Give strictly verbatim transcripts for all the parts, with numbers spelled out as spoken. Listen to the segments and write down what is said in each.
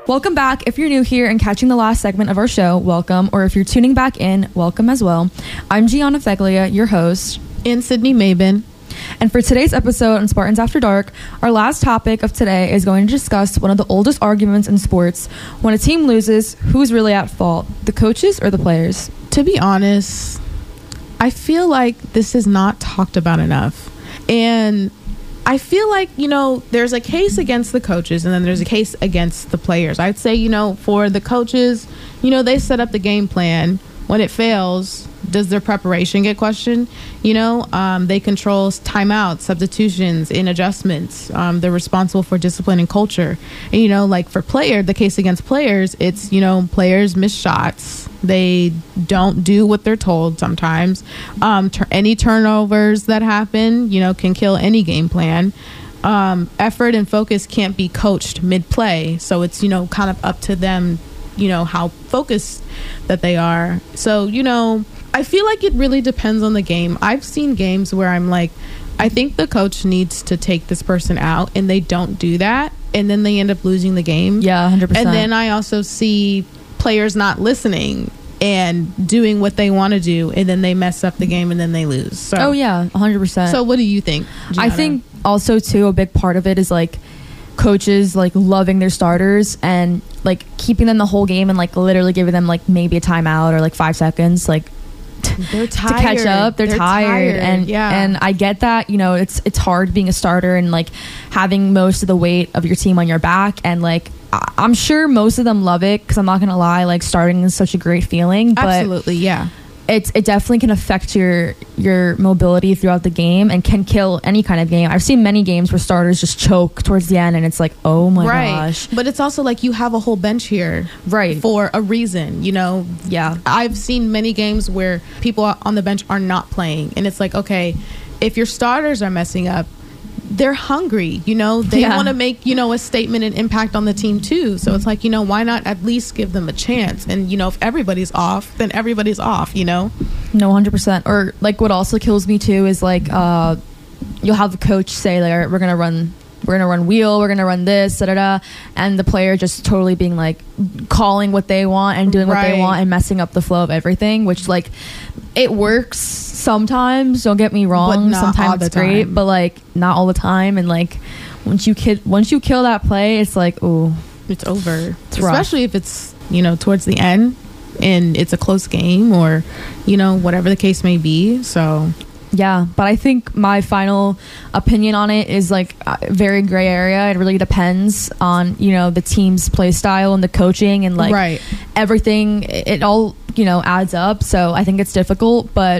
Welcome back. If you're new here and catching the last segment of our show, welcome. Or if you're tuning back in, welcome as well. I'm Gianna Feglia, your host. And Sydney Mabin. And for today's episode on Spartans After Dark, our last topic of today is going to discuss one of the oldest arguments in sports. When a team loses, who's really at fault? The coaches or the players? To be honest, I feel like this is not talked about enough. And I feel like, you know, there's a case against the coaches and then there's a case against the players. I'd say, you know, for the coaches, you know, they set up the game plan. When it fails, does their preparation get questioned? You know, um, they control timeouts, substitutions, and adjustments. Um, they're responsible for discipline and culture. And, you know, like for player, the case against players, it's, you know, players miss shots. They don't do what they're told sometimes. Um, tur- any turnovers that happen, you know, can kill any game plan. Um, effort and focus can't be coached mid-play. So it's, you know, kind of up to them, you know, how focused that they are. So, you know, I feel like it really depends on the game. I've seen games where I'm like, I think the coach needs to take this person out, and they don't do that, and then they end up losing the game. Yeah, one hundred percent. And then I also see players not listening and doing what they want to do, and then they mess up the game and then they lose. So, oh, yeah, one hundred percent. So what do you think, Gianna? I think also, too, a big part of it is like coaches like loving their starters and like keeping them the whole game and like literally giving them like maybe a timeout or like five seconds like they're tired. to catch up. They're, they're tired. tired and yeah. and I get that, you know, it's it's hard being a starter and like having most of the weight of your team on your back, and like I- I'm sure most of them love it, because I'm not gonna lie, like starting is such a great feeling. But absolutely, yeah. It's it definitely can affect your your mobility throughout the game and can kill any kind of game. I've seen many games where starters just choke towards the end, and it's like, oh my right. gosh. But it's also like you have a whole bench here, right, for a reason. You know, yeah. I've seen many games where people on the bench are not playing, and it's like, okay, if your starters are messing up, they're hungry, you know, they yeah. want to make, you know, a statement and impact on the team too. So it's like, you know, why not at least give them a chance? And, you know, if everybody's off, then everybody's off, you know? No, one hundred percent. Or like what also kills me too is like uh, you'll have the coach say, like, all right, we're going to run, we're going to run wheel, we're going to run this, da da da. And the player just totally being like calling what they want and doing right. what they want and messing up the flow of everything, which like it works sometimes, don't get me wrong, sometimes it's great, but like not all the time. And like once you kid once you kill that play, it's like, oh, it's over. It's especially rough. If it's, you know, towards the end and it's a close game, or, you know, whatever the case may be. So yeah, but I think my final opinion on it is like a very gray area. It really depends on, you know, the team's play style and the coaching and like right. everything. It all, you know, adds up. So I think it's difficult, but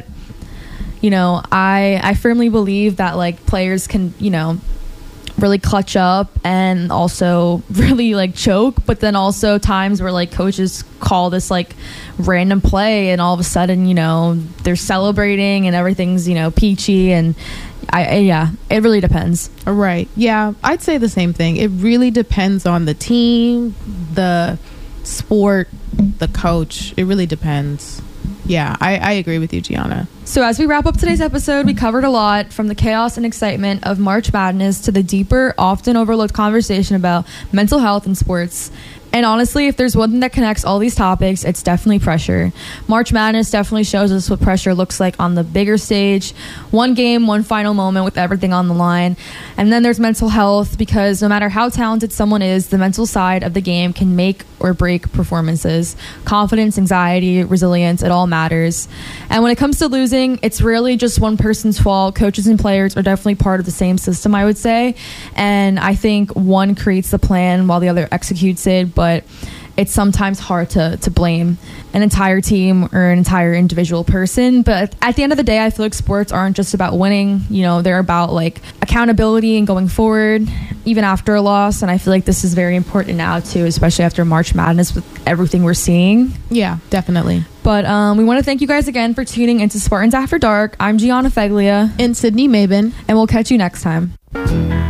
you know, I I firmly believe that like players can, you know, really clutch up and also really like choke, but then also times where like coaches call this like random play and all of a sudden, you know, they're celebrating and everything's, you know, peachy. And I, I yeah, it really depends. Right. Yeah, I'd say the same thing. It really depends on the team, the sport, the coach. It really depends. Yeah, I, I agree with you, Gianna. So as we wrap up today's episode, we covered a lot, from the chaos and excitement of March Madness to the deeper, often overlooked conversation about mental health in sports. And honestly, if there's one thing that connects all these topics, it's definitely pressure. March Madness definitely shows us what pressure looks like on the bigger stage. One game, one final moment with everything on the line. And then there's mental health, because no matter how talented someone is, the mental side of the game can make or break performances. Confidence, anxiety, resilience, it all matters. And when it comes to losing, it's rarely just one person's fault. Coaches and players are definitely part of the same system, I would say. And I think one creates the plan while the other executes it, but it's sometimes hard to, to blame an entire team or an entire individual person. But at the end of the day, I feel like sports aren't just about winning. You know, they're about like accountability and going forward, even after a loss. And I feel like this is very important now too, especially after March Madness with everything we're seeing. Yeah, definitely. But um, we want to thank you guys again for tuning into Spartans After Dark. I'm Gianna Feglia. And Sydney Mabin. And we'll catch you next time.